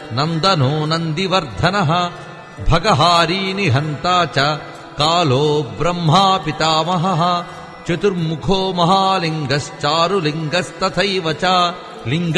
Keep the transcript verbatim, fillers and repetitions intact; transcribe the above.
నందనో నందివర్ధనః భగహారీ నిహంతా చ కాలో బ్రహ్మా పితామహః చతుర్ముఖో మహాలింగశ్చారులింగస్తథైవ చ లింగ